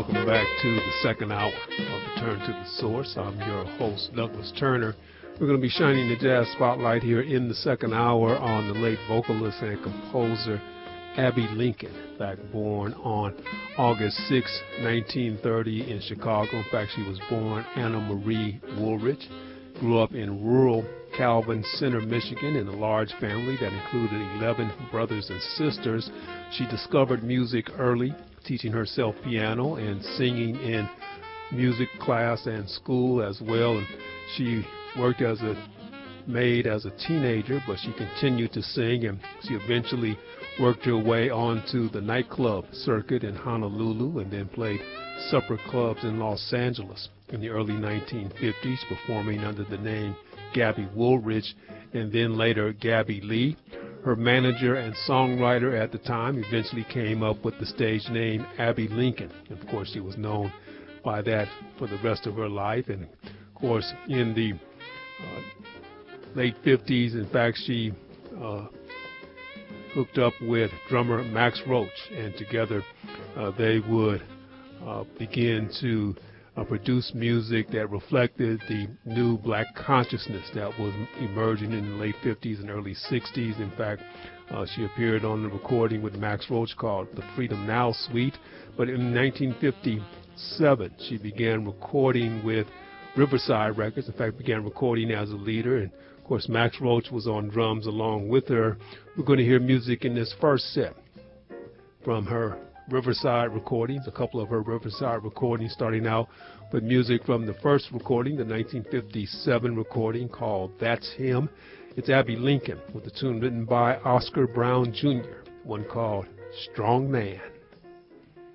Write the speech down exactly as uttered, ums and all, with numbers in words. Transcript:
Welcome back to the second hour of Return to the Source. I'm your host, Douglas Turner. We're going to be shining the jazz spotlight here in the second hour on the late vocalist and composer Abbey Lincoln, in fact, born on August sixth, nineteen thirty in Chicago. In fact, she was born Anna Marie Woolridge. Grew up in rural Calvin Center, Michigan, in a large family that included eleven brothers and sisters. She discovered music early, teaching herself piano and singing in music class and school as well. And she worked as a maid as a teenager, but she continued to sing, and she eventually worked her way onto the nightclub circuit in Honolulu and then played supper clubs in Los Angeles in the early nineteen fifties, performing under the name Gabby Woolridge and then later Gabby Lee. Her manager and songwriter at the time eventually came up with the stage name Abbey Lincoln. And of course, she was known by that for the rest of her life. And of course, in the uh, late fifties, in fact, she uh, hooked up with drummer Max Roach, and together uh, they would uh, begin to uh, produce music that reflected the new black consciousness that was emerging in the late fifties and early sixties. In fact, uh, she appeared on the recording with Max Roach called the Freedom Now Suite. But in nineteen fifty-seven, she began recording with Riverside Records. In fact, began recording as a leader, and of course, Max Roach was on drums along with her. We're going to hear music in this first set from her Riverside recordings, a couple of her Riverside recordings, starting out with music from the first recording, the nineteen fifty-seven recording called That's Him. It's Abbey Lincoln with a tune written by Oscar Brown Junior, one called Strong Man.